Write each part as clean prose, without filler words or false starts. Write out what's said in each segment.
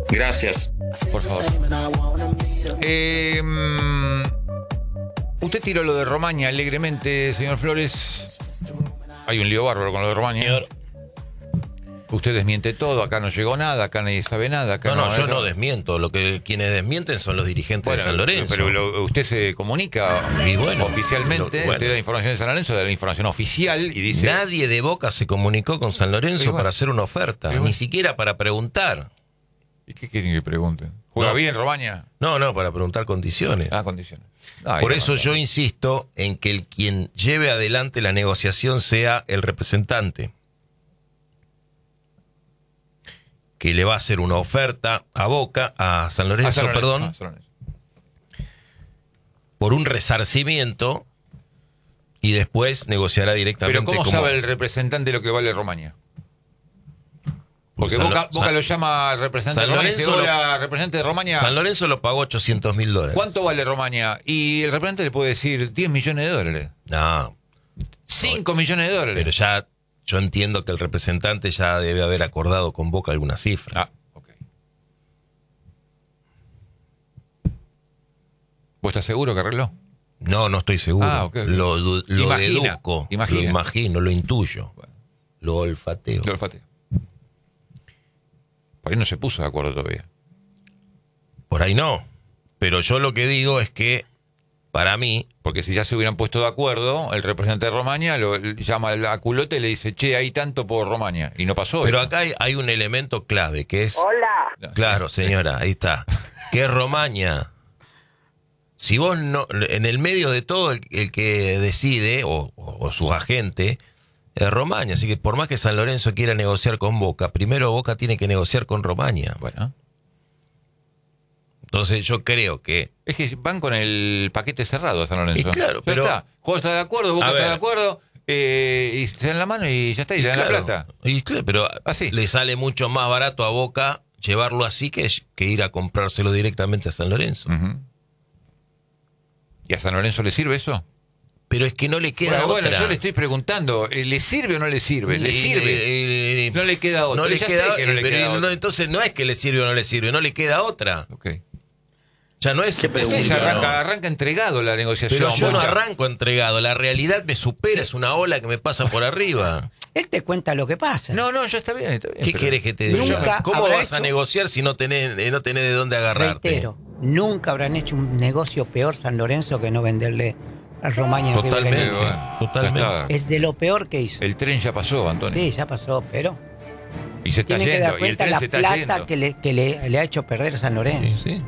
Gracias. Por favor. Usted tiró lo de Romaña alegremente, señor Flores. Hay un lío bárbaro con lo de Romaña. Señor. Usted desmiente todo, acá no llegó nada, acá nadie sabe nada. Acá Yo no desmiento. Quienes desmienten son los dirigentes de San Lorenzo. Pero usted se comunica y bueno, oficialmente, usted da información de San Lorenzo, da la información oficial y dice... Nadie de Boca se comunicó con San Lorenzo para hacer una oferta, ni siquiera para preguntar. ¿Y qué quieren que pregunten? ¿Juega bien Romaña? No, para preguntar condiciones. Condiciones. Por eso yo insisto en que quien lleve adelante la negociación sea el representante, que le va a hacer una oferta a Boca, a San Lorenzo, por un resarcimiento, y después negociará directamente. Pero ¿cómo sabe el representante lo que vale Romaña? Porque Boca lo llama representante de Romaña y dice, hola, representante de Romaña. San Lorenzo lo pagó $800.000. ¿Cuánto vale Romaña? Y el representante le puede decir $10 millones. No. $5 millones. Pero ya yo entiendo que el representante ya debe haber acordado con Boca alguna cifra. Ok. ¿Vos estás seguro que arregló? No estoy seguro. Okay. Lo deduzco, lo imagino, lo intuyo, lo olfateo. Por ahí no se puso de acuerdo todavía. Por ahí no. Pero yo lo que digo es que, para mí... Porque si ya se hubieran puesto de acuerdo, el representante de Romaña lo llama a Culote y le dice, che, hay tanto por Romaña. Y no pasó. Pero eso. acá hay un elemento clave, que es... Hola. Claro, señora, ahí está. Que es Romaña. Si vos no... En el medio de todo, el que decide, o su agente... es Romaña, así que por más que San Lorenzo quiera negociar con Boca, primero Boca tiene que negociar con Romaña. Bueno. Entonces yo creo que... Es que van con el paquete cerrado a San Lorenzo. Y claro, pero... Ya está. Juego está de acuerdo, Boca está de acuerdo, y se dan la mano y ya está, y le dan la plata. Y claro, pero le sale mucho más barato a Boca llevarlo así que ir a comprárselo directamente a San Lorenzo. ¿Y a San Lorenzo le sirve eso? Pero es que no le queda otra. Bueno, yo le estoy preguntando, ¿le sirve o no le sirve? ¿Le sirve? No le queda otra. No le queda, entonces no es que le sirve o no le sirve, no le queda otra. Okay. Ya no es arranca entregado la negociación. Pero yo no arranco entregado, la realidad me supera, es una ola que me pasa por arriba. Él te cuenta lo que pasa. No, ya está bien. ¿Qué querés que te diga? ¿Cómo vas a negociar si no tenés de dónde agarrarte? Reitero, nunca habrán hecho un negocio peor San Lorenzo que no venderle a Romaña. Totalmente. Es de lo peor que hizo. El tren ya pasó, Antonio. Sí, ya pasó, pero... Y se está tiene yendo, que dar cuenta y el tren se está la yendo. plata que le ha hecho perder a San Lorenzo. Sí.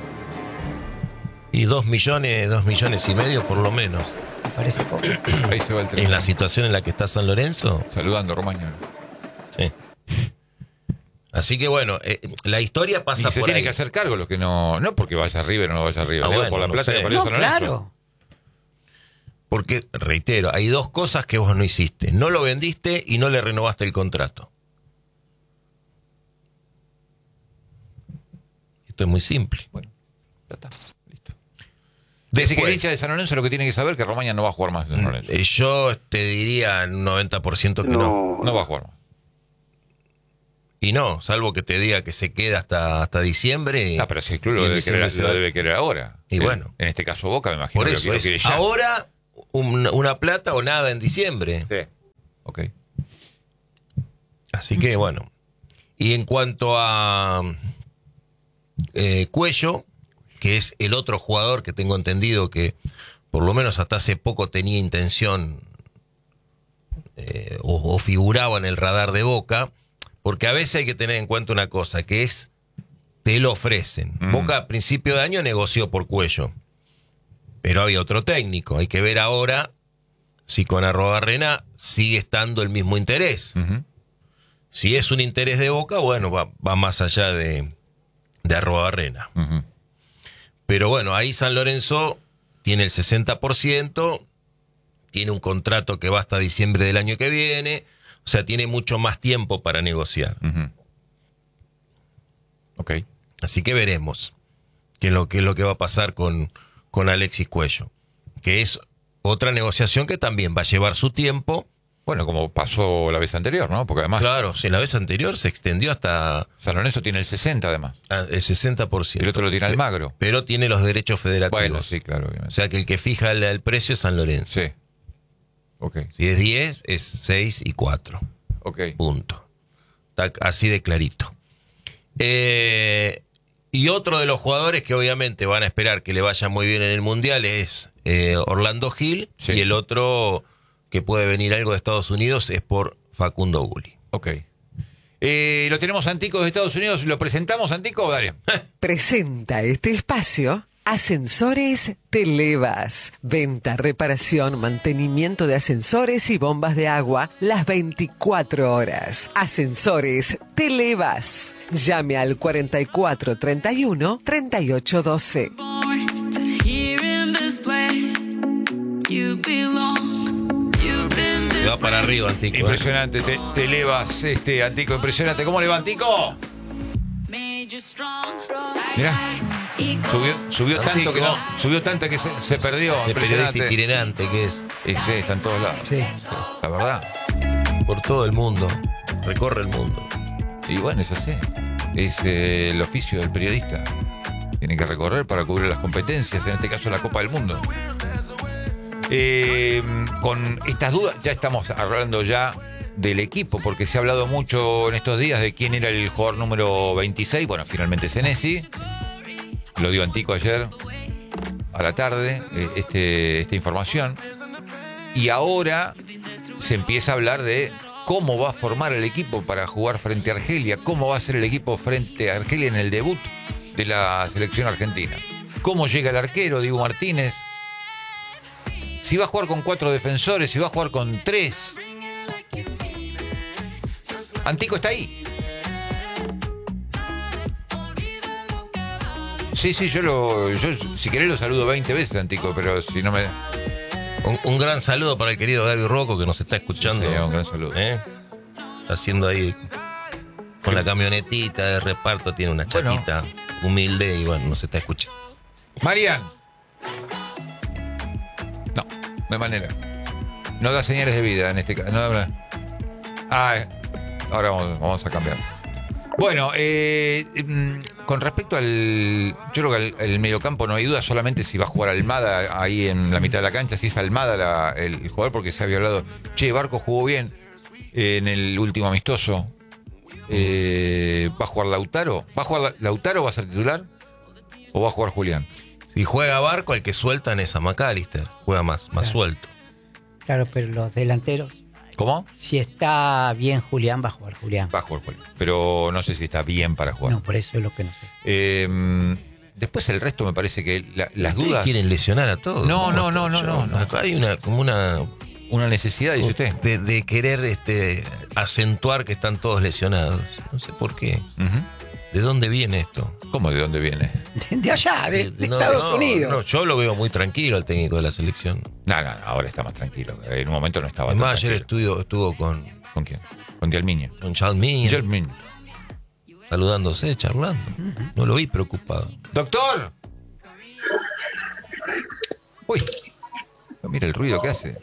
Y 2 millones y medio por lo menos. Me parece poco. Ahí se va el tren. En la situación en la que está San Lorenzo. Saludando a Romaña. Sí. Así que bueno, la historia pasa por ahí. Y se tiene que hacer cargo los que no porque vaya River o no vaya River. Bueno, por la plata que perdió San Lorenzo. Claro. Porque, reitero, hay dos cosas que vos no hiciste. No lo vendiste y no le renovaste el contrato. Esto es muy simple. Bueno, ya está. Listo. Desde que el hincha de San Lorenzo lo que tiene que saber es que Romaña no va a jugar más en San Lorenzo. Yo te diría un 90% que no. No va a jugar más. Y no, salvo que te diga que se queda hasta diciembre. Pero si el club lo debe querer ahora. Y bueno. En este caso Boca, me imagino. Por eso que es ahora una plata o nada en diciembre. Sí. Ok. Así que bueno. Y en cuanto a Cuello, que es el otro jugador que tengo entendido que por lo menos hasta hace poco tenía intención o figuraba en el radar de Boca, porque a veces hay que tener en cuenta una cosa, que es, te lo ofrecen. Boca a principio de año negoció por Cuello, pero había otro técnico. Hay que ver ahora si con Arruabarrena sigue estando el mismo interés. Si es un interés de Boca, bueno, va más allá de Arruabarrena. Pero bueno, ahí San Lorenzo tiene el 60%, tiene un contrato que va hasta diciembre del año que viene, o sea, tiene mucho más tiempo para negociar. Ok. Así que veremos qué es lo que va a pasar con Alexis Cuello, que es otra negociación que también va a llevar su tiempo Bueno, como pasó la vez anterior, ¿no? Porque además... Claro, si la vez anterior se extendió hasta... San Lorenzo tiene el 60% además. El 60%. Y el otro lo tiene Almagro. Pero tiene los derechos federativos. Bueno, sí, claro, obviamente. O sea que el que fija el precio es San Lorenzo. Sí. Ok. Si es 10, es 6 y 4. Ok. Punto. Está así de clarito. Y otro de los jugadores que obviamente van a esperar que le vaya muy bien en el Mundial es Orlando Gil. Sí. Y el otro que puede venir algo de Estados Unidos es por Facundo Gulli. Ok. Lo tenemos Antico de Estados Unidos. ¿Lo presentamos, Antico? Dale. Presenta este espacio Ascensores Televas. Venta, reparación, mantenimiento de ascensores y bombas de agua las 24 horas. Ascensores Televas. Llame al 4431 3812. Va para arriba, Antico. Impresionante. Te elevas, Antico. Impresionante. ¿Cómo le va, Antico? Mirá. Subió tanto que no. Subió tanto que se perdió. Ese periodista itinerante que es. Ese está en todos lados. Sí. La verdad. Por todo el mundo. Recorre el mundo. Y bueno, es así. Es el oficio del periodista. Tiene que recorrer para cubrir las competencias, en este caso la Copa del Mundo. Con estas dudas, ya estamos hablando ya del equipo, porque se ha hablado mucho en estos días de quién era el jugador número 26. Bueno, finalmente Senesi. Lo dio Antico ayer a la tarde, esta información. Y ahora se empieza a hablar de cómo va a formar el equipo para jugar frente a Argelia, cómo va a ser el equipo frente a Argelia en el debut de la selección argentina. Cómo llega el arquero, Diego Martínez. Si va a jugar con 4 defensores, si va a jugar con 3. Antico está ahí. Sí, yo si querés lo saludo 20 veces, Antico, pero si no me... Un gran saludo para el querido Gaby Rocco que nos está escuchando. Sí, un gran saludo. Haciendo ahí con la camionetita de reparto, tiene una chatita humilde y bueno, nos está escuchando. Marian. No hay manera. No da señales de vida en este caso. Ahora vamos a cambiar. Bueno, con respecto al... Yo creo que el mediocampo no hay duda, solamente si va a jugar Almada ahí en la mitad de la cancha, si es Almada el jugador, porque se había hablado, Barco jugó bien en el último amistoso. ¿Va a jugar Lautaro? ¿Va a jugar Lautaro, va a ser titular? ¿O va a jugar Julián? Si juega Barco, el que sueltan es a McAllister. Juega más suelto. Claro, pero los delanteros. ¿Cómo? Si está bien Julián, va a jugar Julián. Va a jugar Julián. Pero no sé si está bien para jugar. No, por eso es lo que no sé. Después el resto me parece que las dudas... ¿Quieren lesionar a todos? No. Acá hay una necesidad, dice usted. De querer acentuar que están todos lesionados. No sé por qué. Uh-huh. ¿De dónde viene esto? ¿Cómo de dónde viene? De allá, de Estados Unidos. No, yo lo veo muy tranquilo al técnico de la selección. No, ahora está más tranquilo. En un momento no estaba tan Además, ayer tranquilo. estuvo con... ¿Con quién? Con Dialmiña. Con Chalmiña. Dialmiña. Saludándose, charlando. No lo vi preocupado. ¡Doctor! Uy, mira el ruido que hace.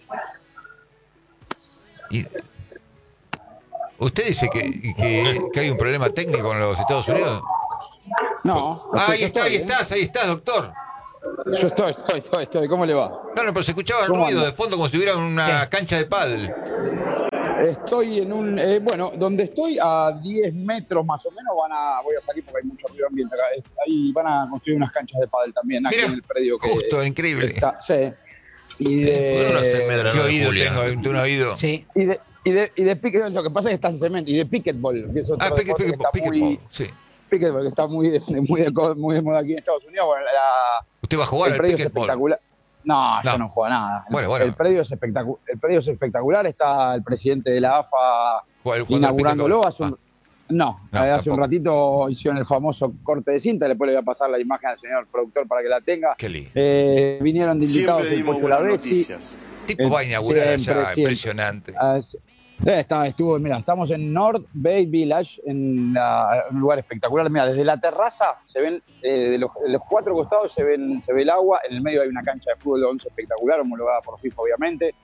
¿Usted dice que hay un problema técnico con los Estados Unidos? No. Ahí estás, doctor. Yo estoy. ¿Cómo le va? No, pero se escuchaba el ruido de fondo como si estuviera en una cancha de pádel. Estoy en un... donde estoy, a 10 metros más o menos, voy a salir porque hay mucho ruido ambiente acá. Ahí van a construir unas canchas de pádel también, aquí en el predio. Justo, increíble. Está, sí. Y ¿Qué oído tengo? ¿Un oído? Sí. Y de piquetball, lo que pasa es que está en cemento. Y de piquetball, que es otro deporte que está muy... Sí. Piquetball, que está muy de moda aquí en Estados Unidos. Bueno, ¿Usted va a jugar al piquetball? Es espectacular. No, yo no juego nada. Bueno. El predio es espectacular. Está el presidente de la AFA inaugurándolo. Hace un ratito hicieron el famoso corte de cinta. Después le voy a pasar la imagen al señor productor para que la tenga. Qué lindo. Vinieron de invitados el Pocho Lavezzi. Tipo va a inaugurar allá, impresionante. Estamos en North Bay Village, en un lugar espectacular. Mira, desde la terraza se ven, de los 4 costados se ve el agua. En el medio hay una cancha de fútbol de 11 espectacular, homologada por FIFA, obviamente.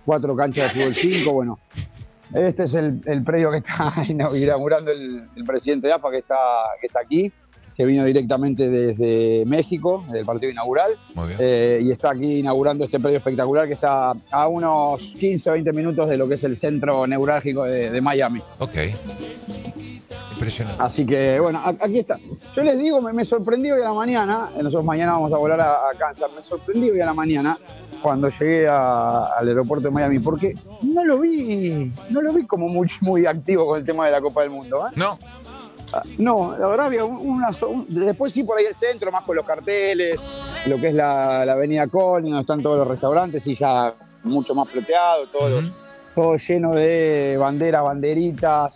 4 canchas de fútbol 5, bueno. Este es el predio que está inaugurando el presidente de AFA, que está aquí, que vino directamente desde México, del partido inaugural. Muy bien. Y está aquí inaugurando este predio espectacular que está a unos 15 o 20 minutos de lo que es el centro neurálgico de Miami. Ok. Impresionante. Así que, bueno, aquí está. Yo les digo, me sorprendí hoy a la mañana, nosotros mañana vamos a volar a Kansas, me sorprendí hoy a la mañana cuando llegué al aeropuerto de Miami, porque no lo vi como muy activo con el tema de la Copa del Mundo. No. No, la verdad había después sí por ahí el centro, más con los carteles, lo que es la avenida Collins, donde están todos los restaurantes y ya mucho más floteado, todo lleno de banderas, banderitas,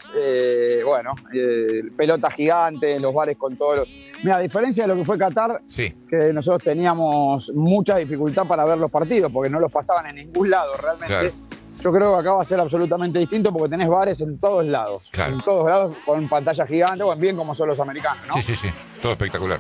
pelotas gigantes, los bares con todos los... Mira, a diferencia de lo que fue Qatar, sí, que nosotros teníamos mucha dificultad para ver los partidos, porque no los pasaban en ningún lado realmente. Claro. Yo creo que acá va a ser absolutamente distinto porque tenés bares en todos lados. Claro. En todos lados con pantalla gigante, bien como son los americanos, ¿no? Sí. Todo espectacular.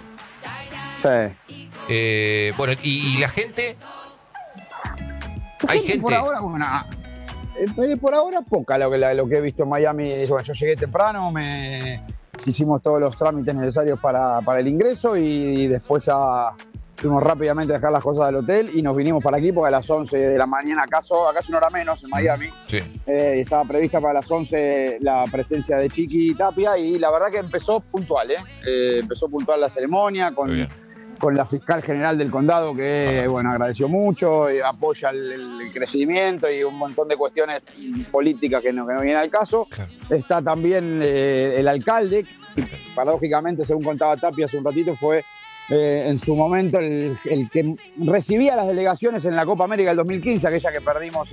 Sí. Bueno, ¿y la gente? ¿Hay gente? Por ahora, por ahora poca lo que he visto en Miami. Bueno, yo llegué temprano, hicimos todos los trámites necesarios para el ingreso y después ya fuimos rápidamente a dejar las cosas del hotel y nos vinimos para aquí porque a las 11 de la mañana, acá es una hora menos en Miami, sí. Estaba prevista para las 11 la presencia de Chiqui Tapia y la verdad que empezó puntual, empezó puntual la ceremonia con la fiscal general del condado que, agradeció mucho, apoya el crecimiento y un montón de cuestiones políticas que no vienen al caso. Claro. Está también el alcalde, que paradójicamente, según contaba Tapia hace un ratito, fue en su momento el que recibía las delegaciones en la Copa América del 2015, aquella que perdimos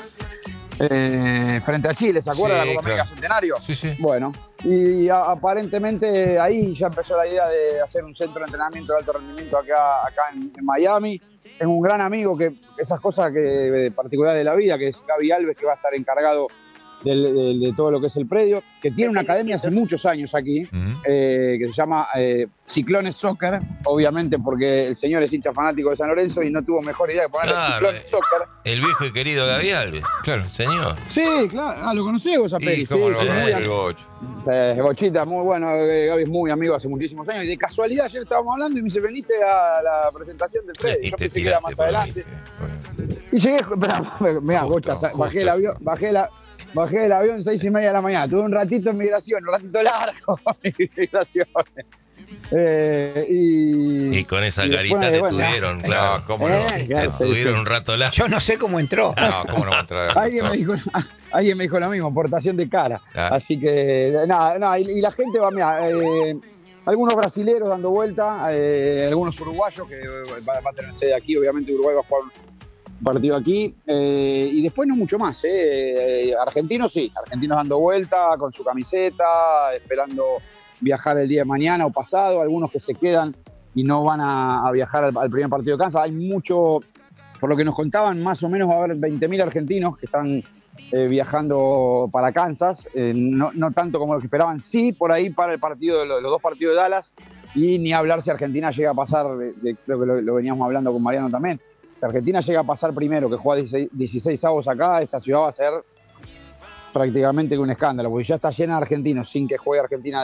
frente a Chile, ¿se acuerda? La Copa América Centenario. Sí. Bueno, y aparentemente ahí ya empezó la idea de hacer un centro de entrenamiento de alto rendimiento acá en Miami. Tengo un gran amigo que esas cosas particulares de la vida, que es Gaby Alves, que va a estar encargado de todo lo que es el predio, que tiene una academia hace muchos años aquí, que se llama Ciclones Soccer, obviamente porque el señor es hincha fanático de San Lorenzo y no tuvo mejor idea de ponerle Ciclones Soccer. El viejo y querido Gaby Alves. Claro, señor. Sí, claro. ¿Lo conocés vos a Peri? Sí, el Bocho. Bochita, muy bueno. Gaby es muy amigo hace muchísimos años. Y de casualidad ayer estábamos hablando y me dice, veniste a la presentación del predio. Yo pensé que era más adelante. Y llegué, mirá, Bocha, bajé del avión 6:30 de la mañana. Tuve un ratito en migración, un ratito largo en migraciones. Y con esa garita te tuvieron, claro. ¿Cómo no? Te tuvieron un rato largo. Yo no sé cómo entró. No, ¿cómo no va a entrar? Alguien me dijo lo mismo, portación de cara. Así que, nada, y la gente va, mira, algunos brasileros dando vuelta, algunos uruguayos que va a tener sede aquí, obviamente Uruguay va a jugar un partido aquí, y después no mucho más, argentinos dando vuelta con su camiseta, esperando viajar el día de mañana o pasado, algunos que se quedan y no van a viajar al primer partido de Kansas. Hay mucho, por lo que nos contaban, más o menos va a haber 20.000 argentinos que están viajando para Kansas, no tanto como lo que esperaban, sí por ahí para el partido, los dos partidos de Dallas, y ni hablar si Argentina llega a pasar, creo que lo veníamos hablando con Mariano también, si Argentina llega a pasar primero, que juega 16 avos acá, esta ciudad va a ser prácticamente un escándalo, porque ya está llena de argentinos sin que juegue Argentina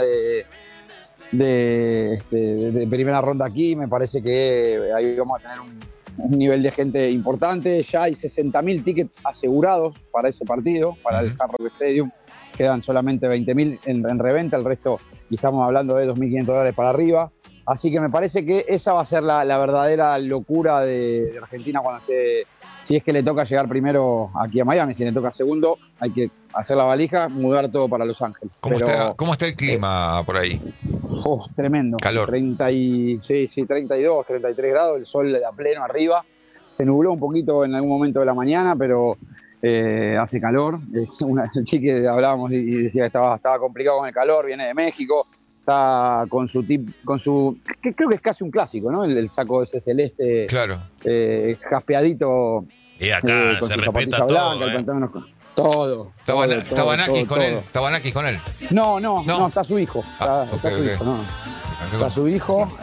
de primera ronda aquí. Me parece que ahí vamos a tener un nivel de gente importante. Ya hay 60.000 tickets asegurados para ese partido, para el Hard Rock Stadium. Quedan solamente 20.000 en reventa, el resto, y estamos hablando de $2.500 para arriba. Así que me parece que esa va a ser la verdadera locura de Argentina cuando esté, si es que le toca llegar primero aquí a Miami. Si le toca segundo, hay que hacer la valija, mudar todo para Los Ángeles. ¿Cómo está el clima por ahí? Tremendo. Calor. 32, 33 grados, el sol a pleno arriba. Se nubló un poquito en algún momento de la mañana, pero hace calor. El chique hablábamos y decía que estaba complicado con el calor, viene de México. Está con su que creo que es casi un clásico, ¿no? El saco ese celeste, claro, jaspeadito, y acá con se su respeta zapatilla todo, blanca, el pantalón, todo. ¿Estaba Nakis con él? No, está su hijo. Está su hijo, no. Está su hijo,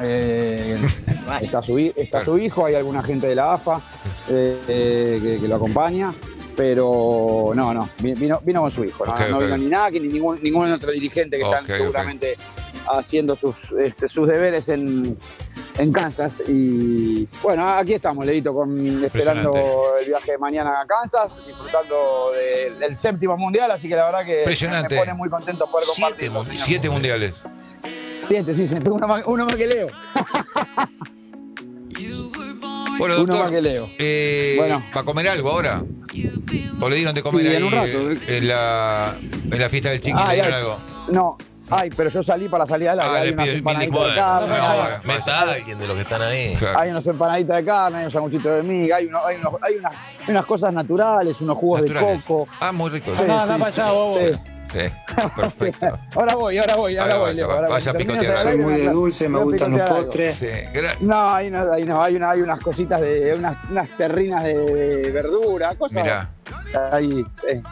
está su hijo, hay alguna gente de la AFA que lo acompaña. pero no, vino con su hijo. No vino ni Naki ni ningún otro dirigente que están seguramente haciendo sus deberes en Kansas. Y bueno, aquí estamos, Leito, esperando el viaje de mañana a Kansas, disfrutando del 7º mundial, así que la verdad que me pone muy contento poder compartir. 7 mundiales. 7, sí, uno más que Leo. Bueno, doctor, uno más que Leo. ¿Va a comer algo ahora? ¿O le dieron de comer ahí en un rato, en la fiesta del Chiqui? ¿Le dieron algo? No. pero yo salí para salir al aire. Hay unas empanaditas de carne. Meta a alguien de los que están ahí. Claro. Hay unas empanaditas de carne, hay un sanguchito de miga, hay unas cosas naturales, unos jugos de coco. Muy rico. Anda para allá, bobo. Sí, perfecto. Ahora voy, Leo. Vaya a picotear. Soy muy de dulce, me gustan los postres. Sí. No, ahí no, hay unas cositas unas terrinas de verdura, cosas. Mirá. Ahí,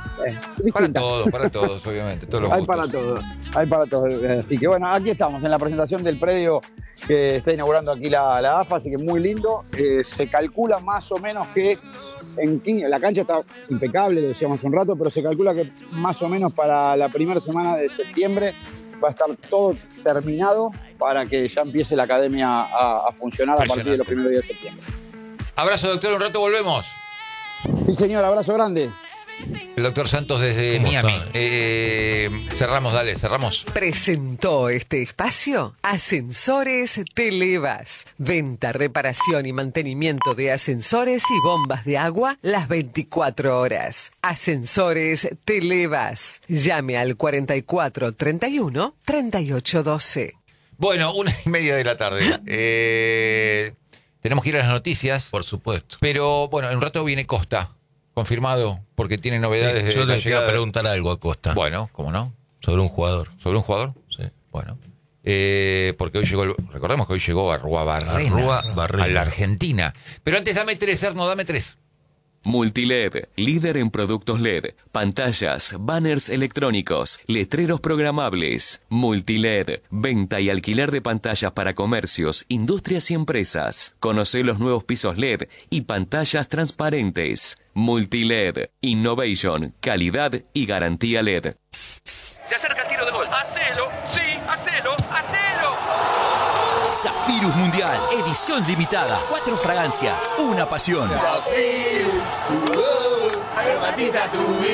para todos, obviamente. Todos los hay para todos. Así que bueno, aquí estamos en la presentación del predio que está inaugurando aquí la AFA, así que muy lindo. Se calcula más o menos que la cancha está impecable, lo decíamos hace un rato, pero se calcula que más o menos para la primera semana de septiembre va a estar todo terminado para que ya empiece la academia a funcionar a partir de los primeros días de septiembre. Abrazo, doctor, un rato volvemos. Sí, señor, abrazo grande. El doctor Santos desde Miami. Cerramos. Presentó este espacio Ascensores Televas. Venta, reparación y mantenimiento de ascensores y bombas de agua las 24 horas. Ascensores Televas. Llame al 44 31 38 12. Bueno, 1:30 de la tarde. Tenemos que ir a las noticias. Por supuesto. Pero bueno, en un rato viene Costa. Confirmado, porque tiene novedades de yo la le quiero preguntar algo a Costa. Bueno, ¿cómo no? Sobre un jugador. ¿Sobre un jugador? Sí. Bueno. Porque hoy recordemos que hoy llegó Arruabarrena a la Argentina. Pero antes dame 3, Erno, dame 3. Multiled, líder en productos LED, pantallas, banners electrónicos, letreros programables. Multiled, venta y alquiler de pantallas para comercios, industrias y empresas. Conoce los nuevos pisos LED y pantallas transparentes. Multiled, innovation, calidad y garantía LED. Se acerca el tiro de gol. ¡Hacelo! ¡Sí! ¡Hacelo! ¡Hacelo! Zafirus Mundial, edición limitada. 4 fragancias, una pasión. Zafirus, aromatiza tu vida.